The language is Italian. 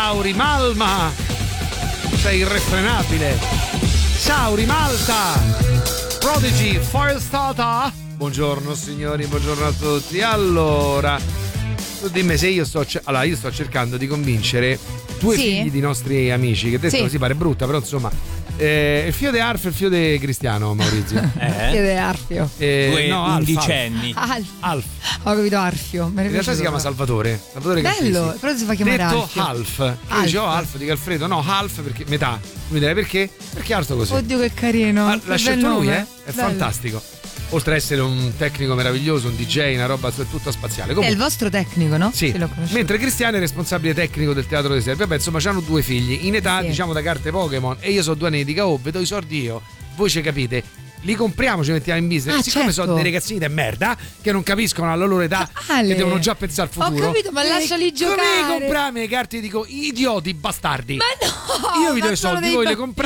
Ciao Rimalma, sei irrefrenabile. Ciao Rimalta. Prodigy, Firestarter. Buongiorno signori, buongiorno a tutti. Allora, tu dimmi se io sto cercando di convincere due figli di nostri amici, che adesso così pare brutta, però insomma il figlio di Arfio e il figlio di Cristiano, Maurizio. Il figlio di Arfio. Due undicenni. Alf. Ho capito Arfio. In realtà si chiama Salvatore. Bello, Caffisi. però si fa chiamare detto Alfio. Half. Io dicevo Alf di Alfredo, no, Half perché metà. Mi direi perché? Perché è alto così. Oddio che carino. L'ha scelto lui, È bello. fantastico. Oltre ad essere un tecnico meraviglioso, un DJ, una roba tutta spaziale. Comunque, è il vostro tecnico, no? Sì. Mentre Cristiano è responsabile tecnico del teatro dei Servi. Vabbè, insomma, hanno due figli in età, diciamo, da carte Pokémon. E io so 2 anni di KO, vedo i soldi io. Voi ci capite. Li compriamo, ci mettiamo in business. Siccome sono dei ragazzini di merda che non capiscono alla loro età, che devono già pensare al futuro. Ho capito, ma lasciali giocare. Come comprarmi le carte? Dico, idioti bastardi. Ma no! Io vi do i soldi, voi le comprate.